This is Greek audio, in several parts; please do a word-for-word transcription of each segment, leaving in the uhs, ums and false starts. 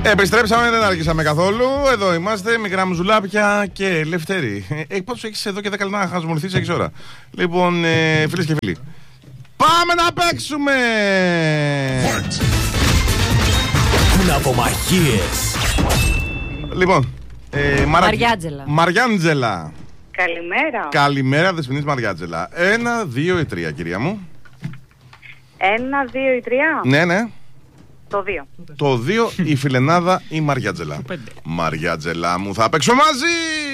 Επιστρέψαμε, δεν άργησαμε καθόλου. Εδώ είμαστε, μικρά μου ζουλάπια και ελεύθεροι. Ε, πώς έχεις εδώ και δέκα λεπτά να χασμοληθείς, έχεις ώρα. Λοιπόν, ε, φίλες και φίλοι, πάμε να παίξουμε! Ναυμαγίες. Λοιπόν, ε, Μαρα... Μαριάτζελα. Μαριάντζελα. Καλημέρα. Καλημέρα, δεσποινής Μαριάτζελα. Ένα, δύο ή τρία, κυρία μου. Ένα, δύο ή τρία. Ναι, ναι. Το δύο. Το δύο, η Φιλενάδα ή Μαριάτζελα. Μαριάτζελα μου, θα παίξω μαζί!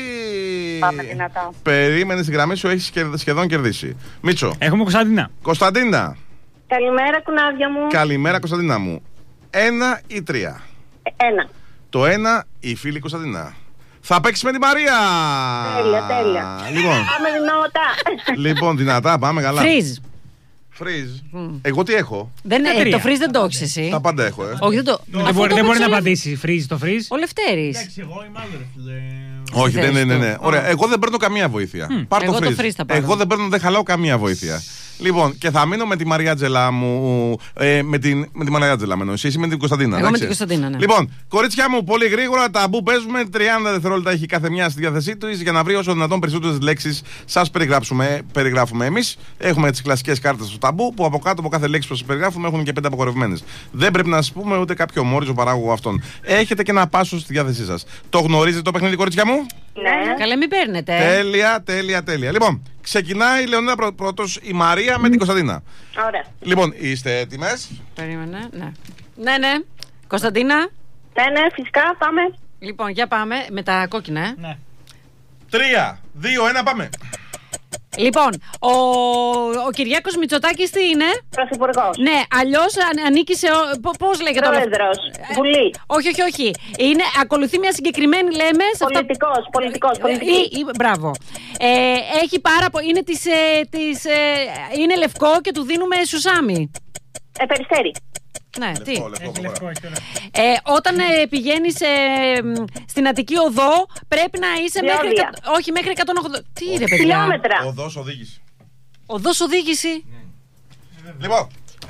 Πάμε δυνατά. Περίμενε στη γραμμή σου, έχεις σχεδόν κερδίσει. Μίτσο. Έχουμε Κωνσταντίνα. Κωνσταντίνα. Καλημέρα, κουνάδια μου. Καλημέρα, Κωνσταντίνα μου. Ένα ή τρία. Ένα. Το ένα, η φίλη Κωνσταντίνα. Θα παίξει με τη Μαρία. Τέλεια, τέλεια. Λοιπόν, Πάμε δυνατά. λοιπόν δυνατά, πάμε καλά. Φρίζ. Φρίζ. Εγώ τι έχω? Δεν, ε, το φρίζ δεν το έχεις εσύ. Τα πάντα έχω, ε. Όχι, δεν το. Δεν μπορεί, δεν μπορεί να απαντήσει. Φρίζ το φρίζ. Ο Λευτέρης. Εντάξει, εγώ είμαι άλλο. Όχι, δεν είναι, ναι, ναι. Θες το. Ωραία, εγώ δεν παίρνω καμία βοήθεια. Πάρ' το Εγώ το φρίζ. φρίζ θα πάρω. Εγώ δεν παίρνω, δεν χαλάω καμία βοήθεια. Λοιπόν, και θα μείνω με τη Μαριάτζελα μου. Ε, με, την, με τη Μαριάτζελα μένω. Εσύ με την Κωνσταντίνα. Εγώ με εντάξει. την Κωνσταντίνα, ναι. Λοιπόν, κορίτσια μου, πολύ γρήγορα ταμπού παίζουμε. τριάντα δευτερόλεπτα έχει κάθε μια στη διάθεσή του για να βρει όσο δυνατόν περισσότερες λέξεις. Σας περιγράφουμε εμείς. Έχουμε τις κλασικές κάρτες του ταμπού που από κάτω από κάθε λέξη που σας περιγράφουμε έχουν και πέντε απαγορευμένες. Δεν πρέπει να σας πούμε ούτε κάποιο μόριζο παράγωγο αυτών. Έχετε και ένα πάσο στη διάθεσή σας. Το γνωρίζετε το παιχνίδι, κορίτσια μου? Ναι. Καλά, μην παίρνετε. Τέλεια, τέλεια, τέλεια. Λοιπόν, ξεκινάει η Λεωνίδα πρώτος, η Μαρία με την Κωνσταντίνα. Ωραία. Λοιπόν, είστε έτοιμες? Περίμενε, ναι. Ναι, ναι. Κωνσταντίνα. Ναι, ναι, φυσικά, πάμε. Λοιπόν, για πάμε με τα κόκκινα, ε. Ναι. Τρία, δύο, ένα, πάμε. Λοιπόν, ο, ο Κυριάκος Μητσοτάκης τι είναι? Πρωθυπουργός. Ναι, αλλιώς αν, ανήκει σε. Π- πώς λέγεται όλο αυτό? Πρόεδρος. Βουλή. Όχι, όχι, όχι. Είναι, ακολουθεί μια συγκεκριμένη, λέμε. σε αυτά- Πολιτικός, πολιτικός, πολιτικός. Ή- ή- μπράβο. Ε, έχει πάρα πολύ. Είναι, της, ε, της, ε, είναι λευκό και του δίνουμε σουσάμι. Ε, Περιστέρι. Ναι, τι. Λευκό, λευκό, Έχει λευκό, έχει λευκό. Ε, όταν ε, πηγαίνεις ε, μ, στην Αττική Οδό, πρέπει να είσαι μέχρι. Διόδια. εκα- Όχι, μέχρι εκατόν ογδόντα. Τι ρε, παιδιά. Χιλιόμετρα. Οδός οδήγηση. Οδός οδήγηση. Λοιπόν,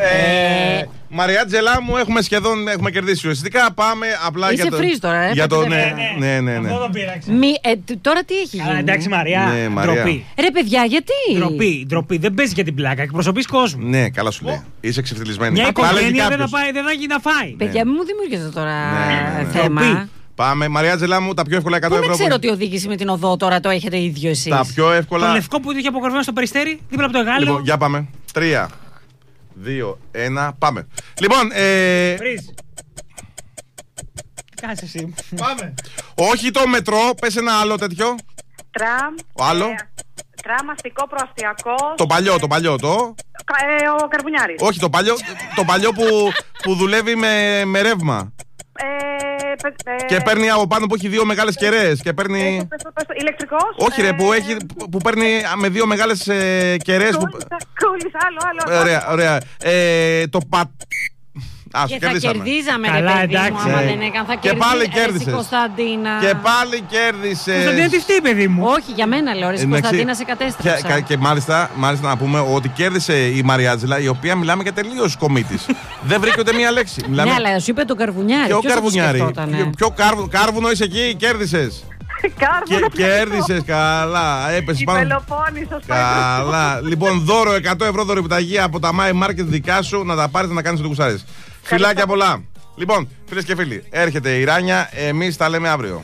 ε, Μαριάτζελα μου, έχουμε σχεδόν έχουμε κερδίσει ουσιαστικά. Πάμε απλά Είσαι για το. freeze τώρα, ε, για το πρέπει ναι, να- ναι, ναι, ναι. Αυτό τον πείραξε. Μη, ε, τ- τώρα τι έχει Καλά, γίνει? εντάξει, Μαριά. Ναι, Μαρία. Ντροπή. Ρε παιδιά, γιατί? Ντροπή, ντροπή. Δεν παίζει για την πλάκα. Εκπροσωπεί κόσμο. Ναι, καλά σου λέει. Είσαι ξεφτυλισμένη. Μια Τα έλεγε οικογένεια δεν θα, κάποιος. πάει, δεν θα γίνει να φάει. Παιδιά, μην μου δημιουργήσετε τώρα Ναι, ναι, ναι. θέμα. Ντροπή. Πάμε, Μαριάτζελα μου, τα πιο εύκολα εκατό Πού να ευρώ. ξέρω που- ότι η οδήγηση με την οδό τώρα το έχετε ίδιο εσείς? Τα πιο Το εύκολα. λευκό που είχε αποκορυφωμένο στο Περιστέρι, δίπλα από το Εγάλο. Λοιπόν, για πάμε. Τρία, δύο, ένα, πάμε. Λοιπόν, ε, Φρίζ. Τι κάνεις εσύ? Πάμε. όχι το μετρό, πες ένα άλλο τέτοιο. Τραμ. Ο άλλο. ε, Τραμ, αστικό, προαστιακό. Το παλιό, το παλιό, το. Κα- ε, ο Καρβουνιάρης. Όχι, το παλιό, το παλιό που, που δουλεύει με, με ρεύμα. Ε, πε- ε, Και παίρνει από πάνω που έχει δύο μεγάλες κεραίες. Και ε, παίρνει. πες το, πες το, ηλεκτρικός. Όχι, ρε, που, ε, έχει, που παίρνει με δύο μεγάλες ε, κεραίες. Που... Κούλης, κούλης, άλλο, άλλο. Ωραία, ωραία. Ε, το πα. Ας, Και θα κερδίσαμε. κερδίζαμε, ρε Καλά, παιδί μου, εντάξει. άμα Ε, δεν έκανε. Θα και κερδί- πάλι ρε, εσύ, κέρδισες. Κωνσταντίνα. Και πάλι κέρδισε. Κωνσταντίνα, τι φταίει, παιδί μου. Όχι, για μένα λέω, ρε εσύ, Κωνσταντίνα, σε Και, κατέστρεψα. και, και μάλιστα, μάλιστα να πούμε ότι κέρδισε η Μαριάτζελα, η οποία μιλάμε για τελείως κομίτης. Δεν βρήκε ούτε μία λέξη. Μιλάμε... Ναι, αλλά σου είπε τον Καρβουνιάρη. Ποιο Ποιος θα το καρβουνιάρη. σκεφτότανε? Ποιο, ποιο κάρβου, κάρβουνο είσαι εκεί, κέρδισες. Κάρβουνο. Και κέρδισες, καλά. Έπεσε Η πάνω. Πελοπόννησος. Καλά. Λοιπόν, δώρο εκατό ευρώ δωρεπιταγή από τα My Market δικά σου να τα πάρεις να κάνεις ό,τι γουστάρεις. Φιλάκια πολλά. Λοιπόν, φίλες και φίλοι, έρχεται η Ράνια, εμείς τα λέμε αύριο.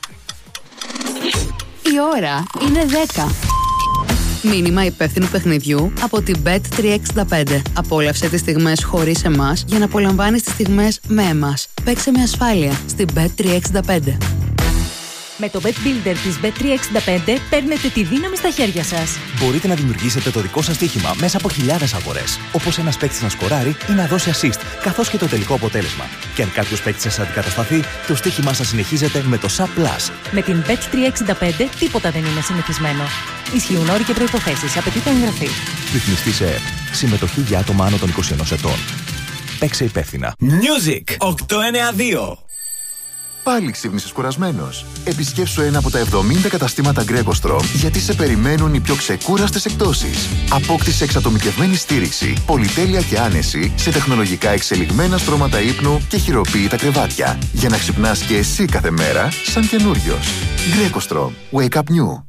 Η ώρα είναι δέκα. Μήνυμα υπεύθυνου παιχνιδιού από την μπετ τριακόσια εξήντα πέντε. Απόλαυσε τις στιγμές χωρίς εμάς για να απολαμβάνεις τις στιγμές με εμάς. Παίξε με ασφάλεια στην μπετ τριακόσια εξήντα πέντε. Με το Bet Builder της μπετ τριακόσια εξήντα πέντε παίρνετε τη δύναμη στα χέρια σας. Μπορείτε να δημιουργήσετε το δικό σας στοίχημα μέσα από χιλιάδες αγορές. Όπως ένας παίκτης να σκοράρει ή να δώσει assist, καθώς και το τελικό αποτέλεσμα. Και αν κάποιος παίκτης σας αντικατασταθεί, το στοίχημά σας συνεχίζεται με το Sub Plus. Με την μπετ τριακόσια εξήντα πέντε τίποτα δεν είναι συνηθισμένο. Ισχύουν όροι και προϋποθέσεις. Απαιτείται εγγραφή. Ρυθμιστή σε ΕΕΠ. Συμμετοχή για άτομα άνω των είκοσι ενός ετών. Παίξε υπεύθυνα. Music οκτακόσια ενενήντα δύο. Πάλι ξύπνησες κουρασμένος? Επισκέψου ένα από τα εβδομήντα καταστήματα Greco-Strom, γιατί σε περιμένουν οι πιο ξεκούραστες εκπτώσεις. Απόκτησε εξατομικευμένη στήριξη, πολυτέλεια και άνεση σε τεχνολογικά εξελιγμένα στρώματα ύπνου και χειροποίητα κρεβάτια, για να ξυπνάς και εσύ κάθε μέρα σαν καινούριος. Greco-Strom. Wake up new.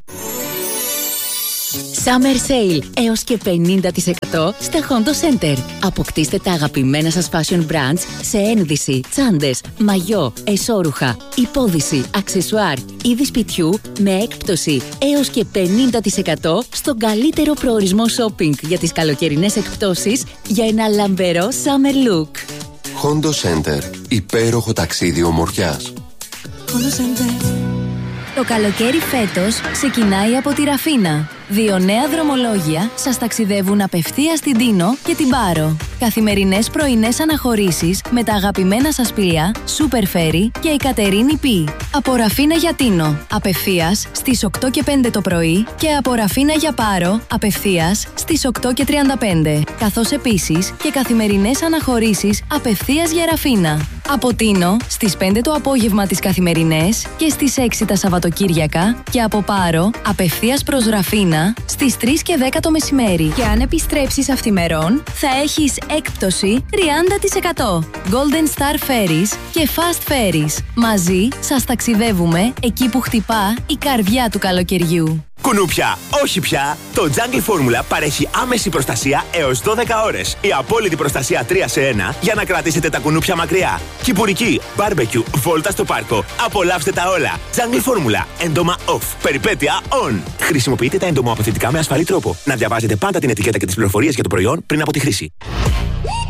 Summer Sale έως και πενήντα τοις εκατό στα Hondo Center. Αποκτήστε τα αγαπημένα σας fashion brands σε ένδυση, τσάντες, μαγιό, εσώρουχα, υπόδυση, αξεσουάρ, είδη σπιτιού με έκπτωση έως και πενήντα τοις εκατό στον καλύτερο προορισμό shopping για τις καλοκαιρινές εκπτώσεις για ένα λαμπερό summer look. Hondo Center. Υπέροχο ταξίδι ομορφιάς. Hondo Center. Το καλοκαίρι φέτος ξεκινάει από τη Ραφίνα. Δύο νέα δρομολόγια σας ταξιδεύουν απευθείας στην Τίνο και την Πάρο. Καθημερινές πρωινές αναχωρήσεις με τα αγαπημένα σας πλοία Super Ferry και η Κατερίνη Πι. Από Ραφίνα για Τίνο, απευθείας στις οκτώ και πέντε το πρωί, και από Ραφίνα για Πάρο, απευθείας στις οκτώ και τριάντα πέντε. Καθώς επίσης και καθημερινές αναχωρήσεις απευθείας για Ραφίνα. Από Τίνο στις πέντε το απόγευμα τις καθημερινές και στις έξι τα Σαββατοκύριακα, και από Πάρο απευθείας προς Ραφίνα στις τρεις και δέκα το μεσημέρι. Και αν επιστρέψεις αυθημερών, θα έχεις έκπτωση τριάντα τοις εκατό. Golden Star Ferries και Fast Ferries. Μαζί σας ταξιδεύουμε εκεί που χτυπά η καρδιά του καλοκαιριού. Κουνούπια, όχι πια! Το Jungle Formula παρέχει άμεση προστασία έως δώδεκα ώρες. Η απόλυτη προστασία τρία σε ένα για να κρατήσετε τα κουνούπια μακριά. Κυπουρική, barbecue, βόλτα στο πάρκο. Απολαύστε τα όλα. Jungle Formula. Έντομα off. Περιπέτεια on. Χρησιμοποιείτε τα εντομοαπαθητικά με ασφαλή τρόπο. Να διαβάζετε πάντα την ετικέτα και τις πληροφορίες για το προϊόν πριν από τη χρήση.